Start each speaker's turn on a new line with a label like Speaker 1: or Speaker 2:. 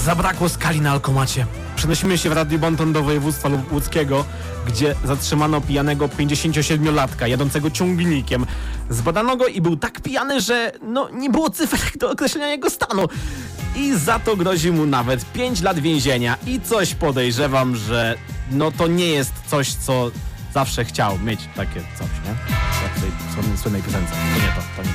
Speaker 1: Zabrakło skali na alkomacie. Przenosimy się w Radiu Bonton do województwa łódzkiego, gdzie zatrzymano pijanego 57-latka jadącego ciągnikiem. Zbadano go i był tak pijany, że nie było cyferek do określenia jego stanu. I za to grozi mu nawet 5 lat więzienia. I coś podejrzewam, że to nie jest coś, co zawsze chciał mieć takie coś, nie? Jak w tej słynnej piosence. To nie to.